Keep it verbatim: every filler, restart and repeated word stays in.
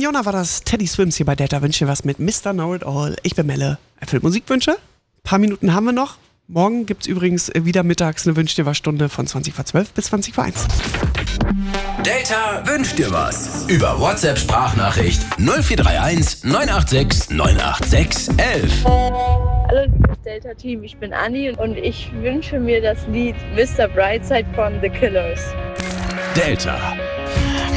Jona war das. Teddy Swims hier bei Delta wünscht dir was mit Mister Know It All. Ich bin Melle. Erfüllt Musikwünsche? Ein paar Minuten haben wir noch. Morgen gibt's übrigens wieder mittags eine Wünsch dir was Stunde von zwanzig vor zwölf bis zwanzig vor eins. Delta wünscht dir was. Über WhatsApp-Sprachnachricht null vier drei eins neun acht sechs neun acht sechs eins eins. Hallo liebes Delta-Team, ich bin Anni und ich wünsche mir das Lied Mister Brightside von The Killers. Delta.